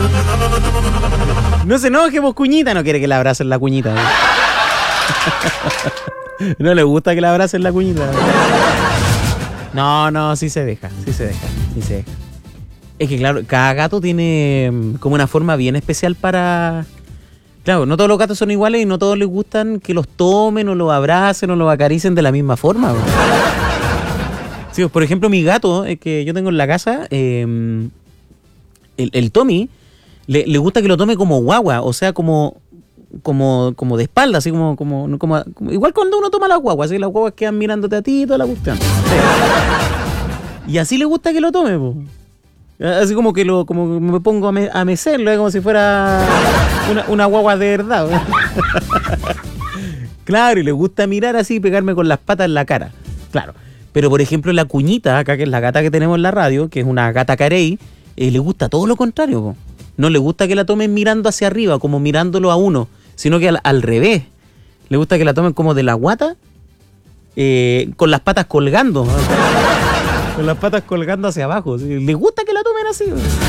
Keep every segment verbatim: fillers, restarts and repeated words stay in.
No se enoje, vos, cuñita. No quiere que la abracen la cuñita. No le gusta que la abracen la cuñita. No, no, sí se deja, sí se deja, sí se deja. Es que claro, cada gato tiene como una forma bien especial para... Claro, no todos los gatos son iguales y no todos les gustan que los tomen o los abracen o los acaricien de la misma forma. Bro. Sí, por ejemplo, mi gato, eh, que yo tengo en la casa, eh, el, el Tommy, le, le gusta que lo tome como guagua, o sea, como... Como, como de espalda, así como, como, como, como igual cuando uno toma las guaguas, así las guaguas quedan mirándote a ti y toda la cuestión. Sí. Y así le gusta que lo tome, po. Así como que lo, como me pongo a, me, a mecerlo, ¿eh? Como si fuera una, una guagua de verdad. Claro, y le gusta mirar así y pegarme con las patas en la cara. Claro. Pero por ejemplo la cuñita, acá que es la gata que tenemos en la radio, que es una gata carey, eh, le gusta todo lo contrario, po. No le gusta que la tomen mirando hacia arriba, como mirándolo a uno, sino que al, al revés. Le gusta que la tomen como de la guata, eh, con las patas colgando. Con las patas colgando hacia abajo. ¿Sí? Le gusta que la tomen así.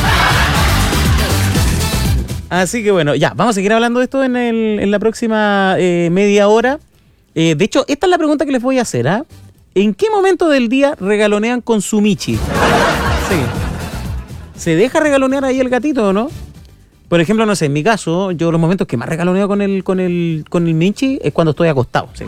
Así que bueno, ya, vamos a seguir hablando de esto en, el, en la próxima eh, media hora. Eh, de hecho, esta es la pregunta que les voy a hacer. ¿Ah? ¿En qué momento del día regalonean con su Michi? Sí. ¿Se deja regalonear ahí el gatito o no? Por ejemplo, no sé, en mi caso, yo los momentos que más regaloneo con el, con el, con el Michi es cuando estoy acostado. ¿Sí?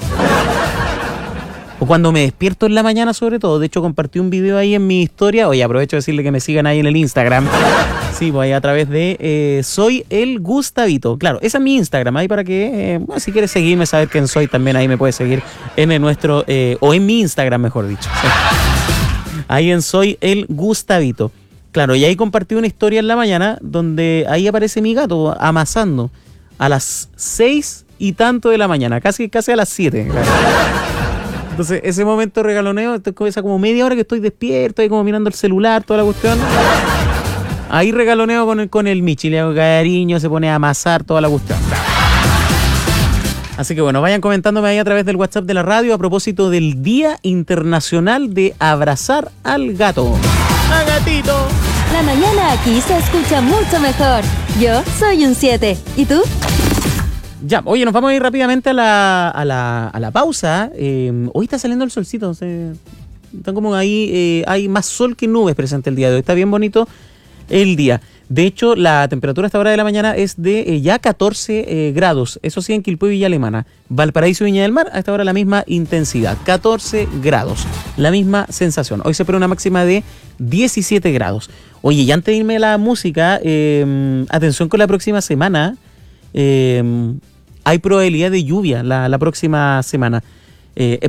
O cuando me despierto en la mañana, sobre todo. De hecho, compartí un video ahí en mi historia. Oye, aprovecho de decirle que me sigan ahí en el Instagram. Sí, voy a través de eh, Soy el Gustavito. Claro, esa es mi Instagram. Ahí para que, eh, bueno, si quieres seguirme, saber quién soy, también ahí me puedes seguir en el nuestro, eh, o en mi Instagram, mejor dicho. ¿Sí? Ahí en Soy el Gustavito. Claro, y ahí compartí una historia en la mañana donde ahí aparece mi gato amasando a las seis y tanto de la mañana, casi, casi a las siete. Claro. Entonces, ese momento regaloneo, esa como media hora que estoy despierto, ahí como mirando el celular, toda la cuestión. Ahí regaloneo con el, con el Michi, le hago cariño, se pone a amasar toda la cuestión. Así que bueno, vayan comentándome ahí a través del WhatsApp de la radio a propósito del Día Internacional de Abrazar al Gato. ¡A gatito! La mañana aquí se escucha mucho mejor. Yo soy un siete. ¿Y tú? Ya, oye, nos vamos a ir rápidamente a la, a la, a la pausa. Eh, hoy está saliendo el solcito. Se, están como ahí, eh, hay más sol que nubes presente el día de hoy. Está bien bonito el día. De hecho, la temperatura a esta hora de la mañana es de eh, ya catorce eh, grados. Eso sí, en Quilpué y Villa Alemana. Valparaíso y Viña del Mar, a esta hora la misma intensidad. catorce grados. La misma sensación. Hoy se espera una máxima de diecisiete grados. Oye, y antes de irme a la música, eh, atención con la próxima semana. Eh, hay probabilidad de lluvia la, la próxima semana. Eh,